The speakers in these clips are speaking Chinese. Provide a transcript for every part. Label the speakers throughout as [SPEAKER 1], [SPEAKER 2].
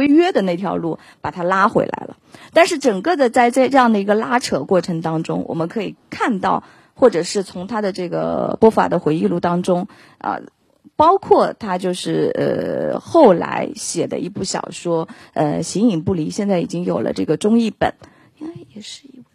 [SPEAKER 1] 规约的那条路把他拉回来了。但是整个的在这样的一个拉扯过程当中，我们可以看到，或者是从他的这个波伏娃的回忆录当中包括他就是后来写的一部小说形影不离，现在已经有了这个中译本，应该也是一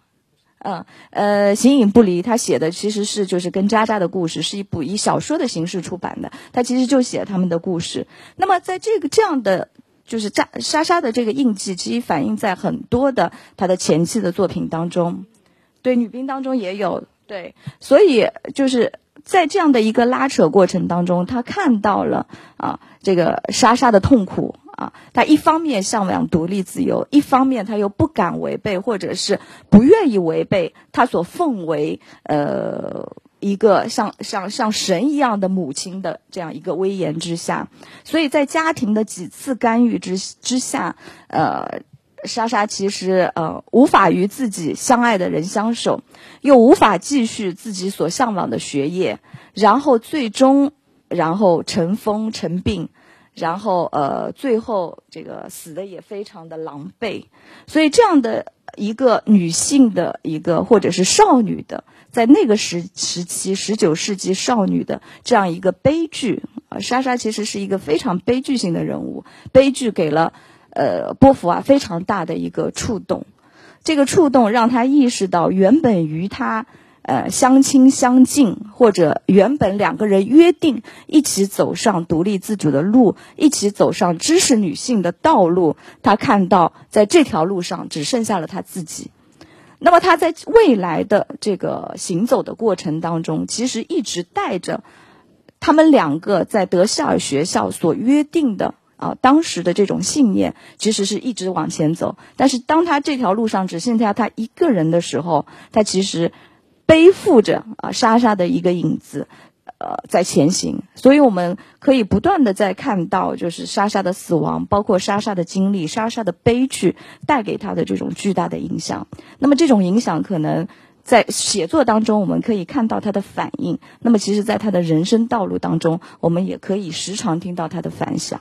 [SPEAKER 1] 形影不离，他写的其实是就是跟渣渣的故事，是一部以小说的形式出版的，他其实就写他们的故事。那么在这样的就是莎莎的这个印记，其实反映在很多的他的前期的作品当中，对，女兵当中也有，对，所以就是在这样的一个拉扯过程当中，他看到了这个莎莎的痛苦他一方面向往独立自由，一方面他又不敢违背，或者是不愿意违背他所奉为一个像神一样的母亲的这样一个威严之下，所以在家庭的几次干预之下，莎莎其实无法与自己相爱的人相守，又无法继续自己所向往的学业，然后最终尘封成病，然后最后这个死的也非常的狼狈。所以这样的一个女性的一个或者是少女的，在那个时期19世纪少女的这样一个悲剧莎莎其实是一个非常悲剧性的人物，悲剧给了波伏娃非常大的一个触动，这个触动让他意识到原本与他相亲相近，或者原本两个人约定一起走上独立自主的路，一起走上知识女性的道路，他看到在这条路上只剩下了他自己。那么他在未来的这个行走的过程当中，其实一直带着他们两个在德希尔学校所约定的当时的这种信念，其实是一直往前走。但是当他这条路上只剩下他一个人的时候，他其实背负着莎莎的一个影子在前行。所以我们可以不断的在看到就是莎莎的死亡，包括莎莎的经历，莎莎的悲剧带给他的这种巨大的影响。那么这种影响可能在写作当中我们可以看到他的反应，那么其实在他的人生道路当中我们也可以时常听到他的反响。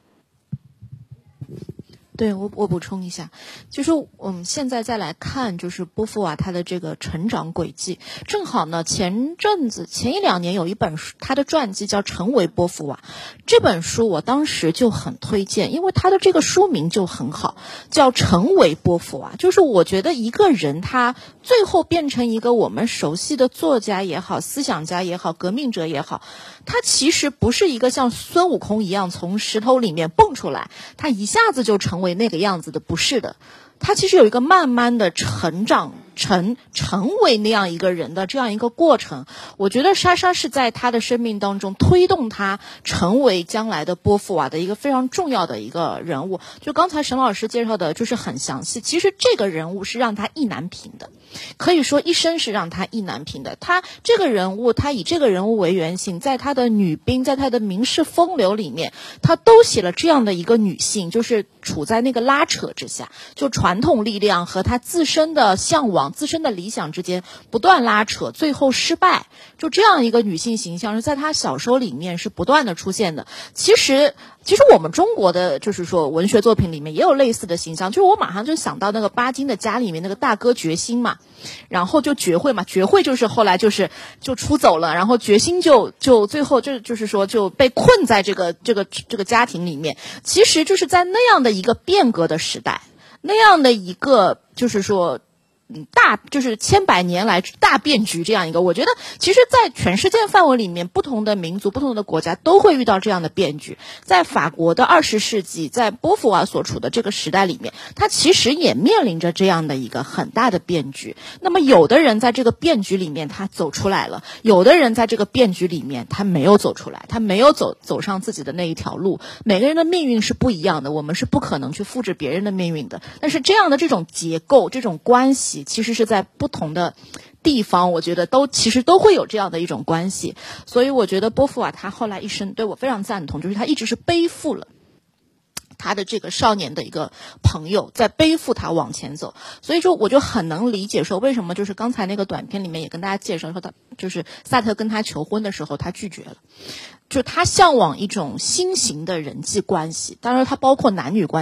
[SPEAKER 2] 对，我补充一下，就是我们现在再来看，就是波伏娃她的这个成长轨迹。正好呢，前一两年有一本书，她的传记叫《成为波伏娃》，这本书我当时就很推荐，因为她的这个书名就很好，叫《成为波伏娃》。就是我觉得一个人他最后变成一个我们熟悉的作家也好，思想家也好，革命者也好，他其实不是一个像孙悟空一样从石头里面蹦出来，他一下子就成为那个样子的，不是的。他其实有一个慢慢的成长成为那样一个人的这样一个过程。我觉得莎莎是在他的生命当中推动他成为将来的波伏娃的一个非常重要的一个人物。就刚才沈老师介绍的就是很详细，其实这个人物是让他意难平的，可以说一生是让他意难平的。他这个人物，他以这个人物为原型，在他的女兵，在他的名士风流里面，他都写了这样的一个女性，就是处在那个拉扯之下，就传统力量和他自身的向往、自身的理想之间不断拉扯，最后失败。就这样一个女性形象是在他小说里面是不断的出现的。其实我们中国的就是说文学作品里面也有类似的形象，就是我马上就想到那个巴金的家里面那个大哥决心嘛，然后就绝慧嘛，绝慧就是后来就出走了，然后决心就最后就是说就被困在这个家庭里面。其实就是在那样的一个变革的时代，那样的一个就是说就是千百年来大变局这样一个，我觉得其实在全世界范围里面，不同的民族、不同的国家都会遇到这样的变局。在法国的20世纪，在波伏娃所处的这个时代里面，它其实也面临着这样的一个很大的变局。那么有的人在这个变局里面他走出来了，有的人在这个变局里面他没有走出来，他没有走上自己的那一条路。每个人的命运是不一样的，我们是不可能去复制别人的命运的。但是这样的这种结构、这种关系其实是在不同的地方，我觉得其实都会有这样的一种关系。所以我觉得波伏娃他后来一生对我非常赞同，就是他一直是背负了他的这个少年的一个朋友在背负他往前走。所以说我就很能理解说为什么就是刚才那个短片里面也跟大家介绍说，他就是萨特跟他求婚的时候他拒绝了，就他向往一种新型的人际关系，当然他包括男女关系